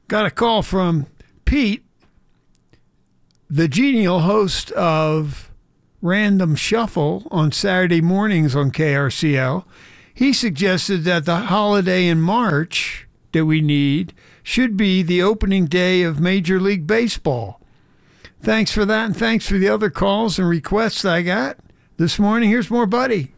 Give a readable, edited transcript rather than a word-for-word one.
Got a call from Pete, the genial host of Random Shuffle on Saturday mornings on KRCL. He suggested that the holiday in March that we need should be the opening day of Major League Baseball. Thanks for that, and thanks for the other calls and requests I got this morning. Here's more Buddy.